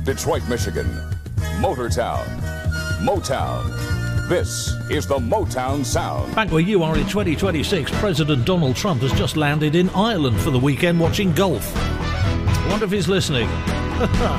Detroit, Michigan. Motortown. Motown. This is the Motown Sound. Back where you are in 2026, President Donald Trump has just landed in Ireland for the weekend watching golf. I wonder if he's listening.